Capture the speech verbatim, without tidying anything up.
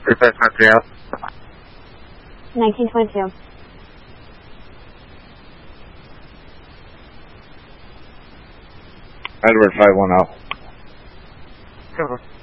Request Montreal. nineteen twenty-two. Edward five one zero. Cover.